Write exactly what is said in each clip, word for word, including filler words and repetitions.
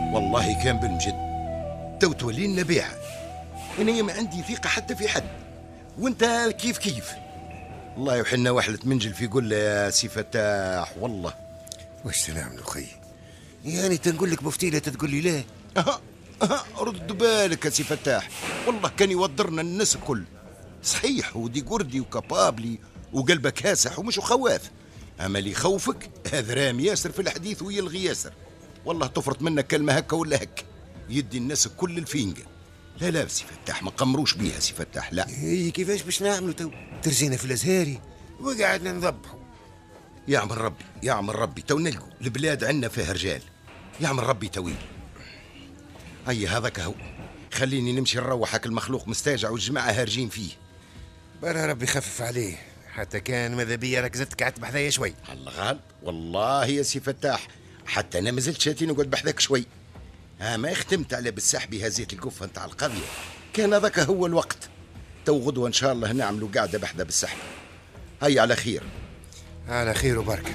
والله كان بالمجد. تو تولي لنا بيعة. انا ما عندي ثقة حتى في حد، وانت كيف كيف. الله يوحنا وحلة منجل في قول يا سي فتاح. والله واش تنعملوا خي؟ يعني تنقول لك بفتيلة تقول لي لا؟ أها أها رد بالك يا سي فتاح. والله كان يوضرنا الناس الكل. صحيح ودي قردي وكابابلي وقلبه كاسح ومش خواف، اما اللي يخوفك هذا رامي ياسر في الحديث ويلغي ياسر. والله تفرط منك كلمه هكا ولا هك يدي الناس كل الفينقه. لا لا سي فتاح ما قمروش بيها سي فتاح. لا هي كيفاش باش نعملوا تو؟ ترزينا في الازهاري وقعدنا نذبحوا. يعمل ربي يعمل ربي تو نلقوا البلاد عندنا فيها رجال. يعمل ربي تويل. هيا هذاك هو، خليني نمشي نروحك المخلوق مستاجع والجماعه هارجين فيه. برا ربي خفف عليه، حتى كان ماذا بيا راك زدت قعدت بحذايا شوي. الله غالب والله يا سي فتاح، حتى انا مازلت شاتي نقعد بحذاك شوي. ها ما ختمت على بالسحبي هزيت القفه نتاع القضيه. كان هذاك هو الوقت. تو غدوه ان شاء الله نعملوا قاعده بحذا بالسحب. هيا على خير. على خير وبركه.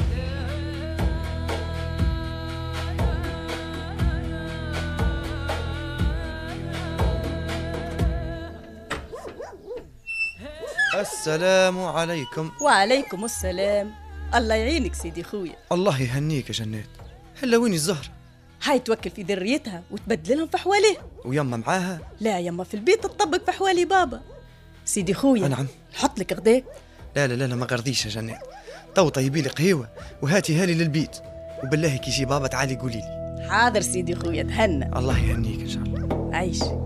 السلام عليكم. وعليكم السلام. الله يعينك سيدي خويا. الله يهنيك يا جنات. هلا وين الزهرة؟ هاي توكل في ذريتها وتبدلهم في حواليه. ويما معاها؟ لا يما في البيت تطبق في حوالي بابا. سيدي خويا نعم. نحط لك غداك؟ لا لا لا ما غرديش يا جنات. تو طيبي لي قهوة وهاتي هالي للبيت، وبالله كي يجي بابا تعالي قولي لي. حاضر سيدي خويا تهنى. الله يهنيك ان شاء الله. عيش.